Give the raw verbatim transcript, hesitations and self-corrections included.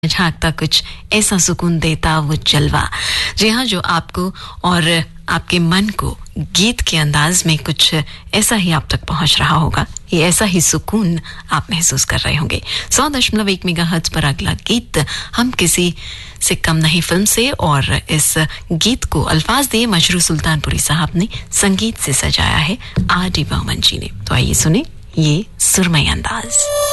झांकता कुछ ऐसा सुकून देता वो जलवा। जी हाँ, जो आपको और आपके मन को गीत के अंदाज में कुछ ऐसा ही आप तक पहुंच रहा होगा, ये ऐसा ही सुकून आप महसूस कर रहे होंगे। सौ दशमलव एक मेगाहर्ट्ज पर अगला गीत हम किसी से कम नहीं फिल्म से, और इस गीत को अल्फाज दिए मजरू सुल्तानपुरी साहब ने, संगीत से सजाया है आर डी बर्मन जी ने। तो आइए सुने ये सुरमई अंदाज।